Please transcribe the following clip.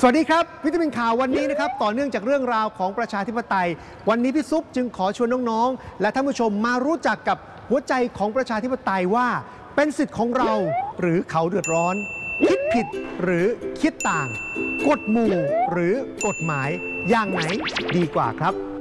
สวัสดีครับวิตามินข่าววันนี้นะครับต่อเนื่องจากเรื่องราวของประชาธิปไตยวันนี้พี่ซุปจึงขอชวนน้องๆและท่านผู้ชมมารู้จักกับหัวใจของประชาธิปไตยว่าเป็นสิทธิ์ของเราหรือเขาเดือดร้อนคิดผิดหรือคิดต่างกฎหมู่หรือกฎหมายอย่างไหนดีกว่าครับ